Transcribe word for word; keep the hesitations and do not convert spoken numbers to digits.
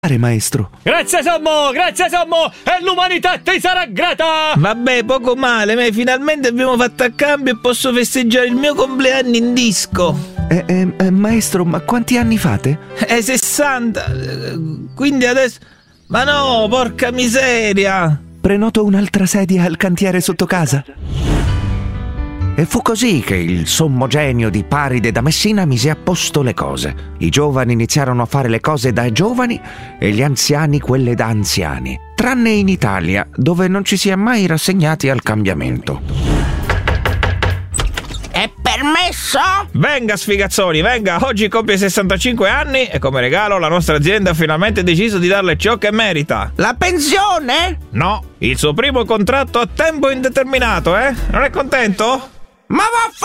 maestro. Grazie sommo, grazie sommo, e l'umanità ti sarà grata. Vabbè, poco male, ma finalmente abbiamo fatto a cambio e posso festeggiare il mio compleanno in disco. Eh, eh, eh, maestro, ma quanti anni fate? Eh, sessanta. Quindi adesso... Ma no, porca miseria. Prenoto un'altra sedia al cantiere sotto casa. E fu così che il sommo genio di Paride da Messina mise a posto le cose. I giovani iniziarono a fare le cose da giovani e gli anziani quelle da anziani. Tranne in Italia, dove non ci si è mai rassegnati al cambiamento. È permesso? Venga sfigazzoni, venga, oggi compie sessantacinque anni e come regalo la nostra azienda ha finalmente deciso di darle ciò che merita. La pensione? No, il suo primo contratto a tempo indeterminato, eh? Non è contento? Ma va